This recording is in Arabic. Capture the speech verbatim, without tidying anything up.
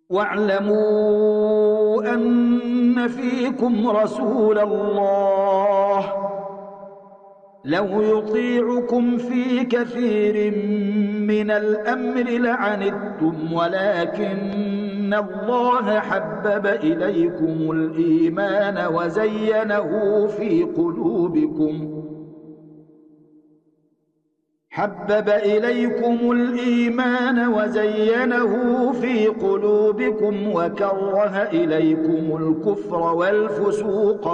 واعلموا أن فيكم رسول الله لو يطيعكم في كثير من الأمر لعنتم ولكن الله حبب إليكم الإيمان وزينه في قلوبكم حبب إليكم الإيمان وزينه في قلوبكم وكره إليكم الكفر والفسوق